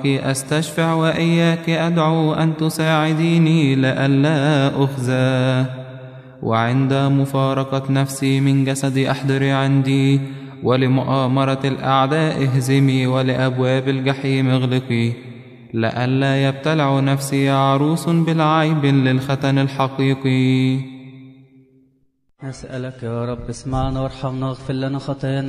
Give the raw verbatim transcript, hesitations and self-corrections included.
أستشفع وإياك أدعو أن تساعديني لئلا أخزى. وعند مفارقة نفسي من جسدي أحضري عندي، ولمؤامرة الأعداء اهزمي، ولأبواب الجحيم اغلقي، لئلا يبتلع نفسي عروس بالعيب للختن الحقيقي. نسألك يا رب اسمعنا وارحمنا واغفر لنا خطايانا